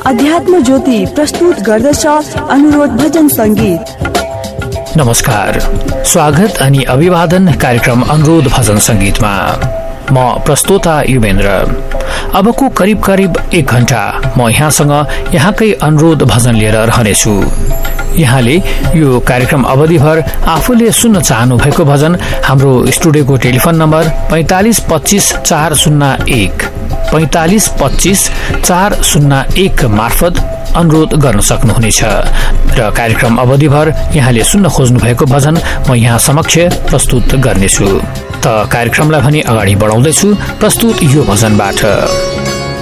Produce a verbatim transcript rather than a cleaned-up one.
अध्यात्म ज्योति प्रस्तुत गर्दछ अनुरोध भजन संगीत। नमस्कार, स्वागत अनि अभिवादन कार्यक्रम अनुरोध भजन संगीतमा। म प्रस्तोता युवेन्द्र। अबको करिब करिब एक घण्टा म यहाँसँग यहाँकै अनुरोध भजन लिएर रहनेछु। यहाँले यो कार्यक्रम अवधिभर आफूले सुन्न चाहनु भएको भजन हाम्रो स्टुडियोको टेलिफोन नम्बर पैंतालिस पच्चीस चार शून्य एक पैंतालिस पच्चीस चार शून्य एक मार्फत अनुरोध गर्न सक्नुहुनेछ र कार्यक्रम अवधिभर यहाँले सुन्न खोज्नु भएको भजन म यहाँ समक्ष प्रस्तुत गर्नेछु। त कार्यक्रमलाई भने अगाडि बढाउँदैछु प्रस्तुत यो भजनबाट।